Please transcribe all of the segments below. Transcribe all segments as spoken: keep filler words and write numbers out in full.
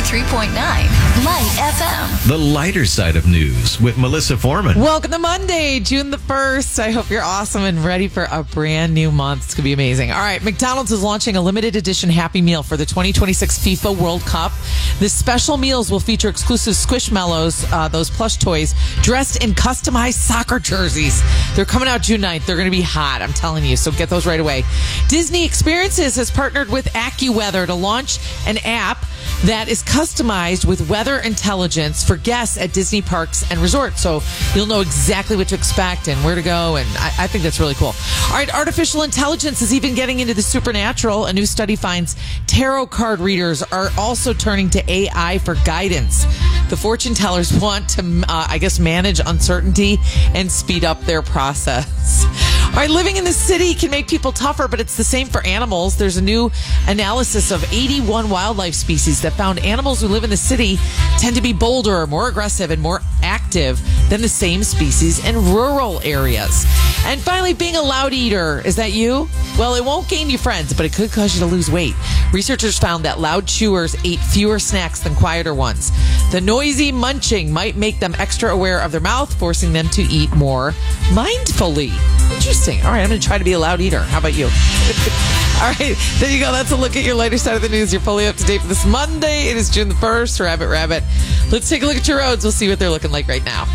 ninety-three point nine Light F M. The lighter side of news with Melissa Foreman. Welcome to Monday, June the first. I hope you're awesome and ready for a brand new month. It's going to be amazing. All right, McDonald's is launching a limited edition Happy Meal for the twenty twenty-six FIFA World Cup. The special meals will feature exclusive Squishmallows, uh, those plush toys, dressed in customized soccer jerseys. They're coming out June ninth. They're going to be hot, I'm telling you, so get those right away. Disney Experiences has partnered with AccuWeather to launch an app that is customized with weather intelligence for guests at Disney parks and resorts. So you'll know exactly what to expect and where to go. And I, I think that's really cool. All right. Artificial intelligence is even getting into the supernatural. A new study finds tarot card readers are also turning to A I for guidance. The fortune tellers want to, uh, I guess, manage uncertainty and speed up their process. All right, living in the city can make people tougher, but it's the same for animals. There's a new analysis of eighty-one wildlife species that found animals who live in the city tend to be bolder, more aggressive, and more active than the same species in rural areas. And finally, being a loud eater. Is that you? Well, it won't gain you friends, but it could cause you to lose weight. Researchers found that loud chewers ate fewer snacks than quieter ones. The noisy munching might make them extra aware of their mouth, forcing them to eat more mindfully. Interesting. All right, I'm going to try to be a loud eater. How about you? All right, there you go. That's a look at your lighter side of the news. You're fully up to date for this Monday. It is June the first. Rabbit, rabbit. Let's take a look at your roads. We'll see what they're looking like right now.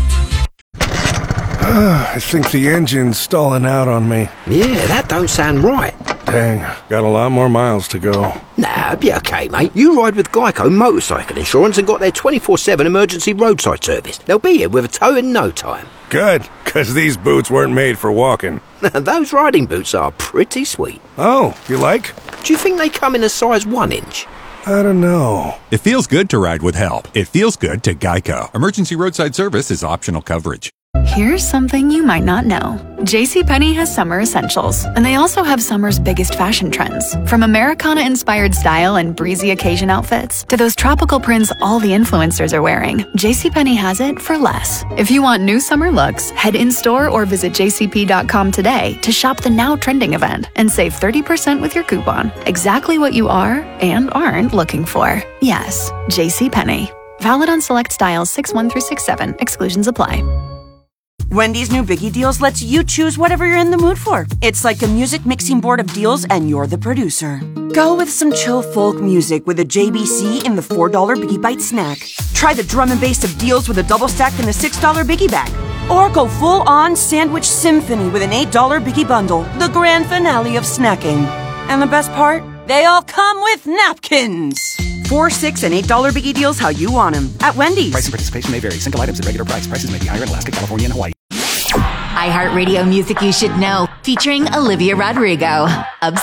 I think the engine's stalling out on me. Yeah, that don't sound right. Dang, got a lot more miles to go. Nah, it'll be okay, mate. You ride with Geico Motorcycle Insurance and got their twenty-four seven emergency roadside service. They'll be here with a tow in no time. Good, because these boots weren't made for walking. Those riding boots are pretty sweet. Oh, you like? Do you think they come in a size one inch? I don't know. It feels good to ride with help. It feels good to Geico. Emergency roadside service is optional coverage. Here's something you might not know. JCPenney has summer essentials, and they also have summer's biggest fashion trends. From Americana-inspired style and breezy occasion outfits to those tropical prints all the influencers are wearing, JCPenney has it for less. If you want new summer looks, head in-store or visit j c p dot com today to shop the now trending event and save thirty percent with your coupon. Exactly what you are and aren't looking for. Yes, JCPenney. Valid on select styles six one through six seven. Exclusions apply. Wendy's new Biggie Deals lets you choose whatever you're in the mood for. It's like a music mixing board of deals, and you're the producer. Go with some chill folk music with a J B C in the four dollar Biggie Bite snack. Try the drum and bass of deals with a double stack in the six dollar Biggie Bag. Or go full-on sandwich symphony with an eight dollar Biggie Bundle, the grand finale of snacking. And the best part? They all come with napkins. Four, six, and eight dollar Biggie Deals how you want them at Wendy's. Price and participation may vary. Single items at regular price. Prices may be higher in Alaska, California, and Hawaii. iHeartRadio music you should know, featuring Olivia Rodrigo. Obsessed.